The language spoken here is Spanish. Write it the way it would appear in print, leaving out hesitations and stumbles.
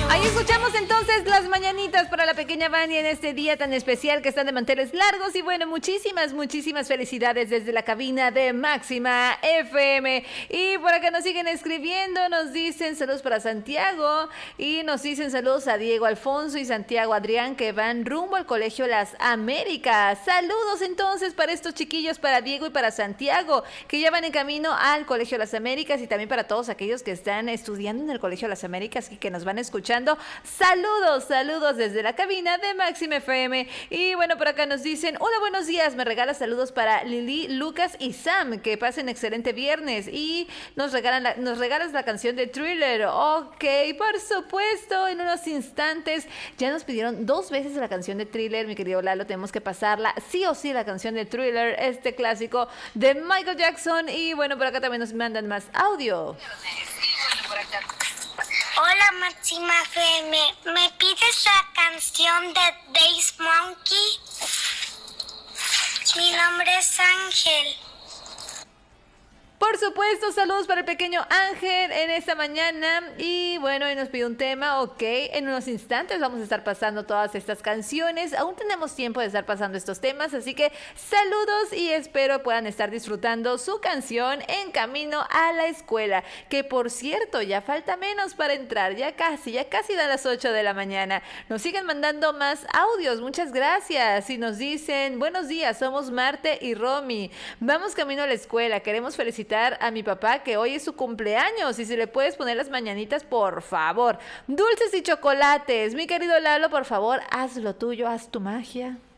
Ahí escuchamos entonces las mañanitas para la pequeña Vania en este día tan especial que están de manteles largos. Y bueno, muchísimas felicidades desde la cabina de Máxima FM. Y por acá nos siguen escribiendo, nos dicen saludos para Santiago y nos dicen saludos a Diego Alfonso y Santiago Adrián que van rumbo al Colegio Las Américas. Saludos entonces para estos chiquillos, para Diego y para Santiago, que ya van en camino al Colegio Las Américas, y también para todos aquellos que están estudiando en el Colegio Las Américas y que nos van escuchando. Saludos desde la cabina de Máxima FM. Y bueno, por acá nos dicen, hola, buenos días, me regalas saludos para Lili, Lucas y Sam, que pasen excelente viernes, y nos regalas la canción de Thriller. Ok, por supuesto, en unos instantes. Ya nos pidieron 2 veces la canción de Thriller, mi querido Lalo, tenemos que pasarla sí o sí, la canción de Thriller, este clásico de Michael Jackson. Y bueno, por acá también nos mandan más audio. Hola Máxima FM, ¿me pides la canción de Days Monkey? Mi nombre es Ángel. Por supuesto, saludos para el pequeño Ángel en esta mañana. Y bueno, y nos pide un tema, ok. En unos instantes vamos a estar pasando todas estas canciones. Aún tenemos tiempo de estar pasando estos temas, así que saludos y espero puedan estar disfrutando su canción en camino a la escuela. Que por cierto, ya falta menos para entrar, ya casi dan las 8 de la mañana. Nos siguen mandando más audios, muchas gracias. Y nos dicen, buenos días, somos Marte y Romy. Vamos camino a la escuela, queremos felicitar a mi papá que hoy es su cumpleaños y si le puedes poner las mañanitas, por favor. Dulces y chocolates. Mi querido Lalo, por favor, haz lo tuyo, haz tu magia.